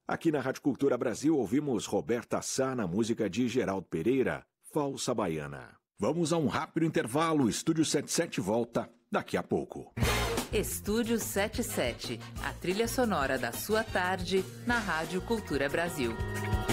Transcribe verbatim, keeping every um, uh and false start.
Aqui na Rádio Cultura Brasil ouvimos Roberta Sá na música de Geraldo Pereira, Falsa Baiana. Vamos a um rápido intervalo, Estúdio setenta e sete volta daqui a pouco. Estúdio setenta e sete, a trilha sonora da sua tarde na Rádio Cultura Brasil.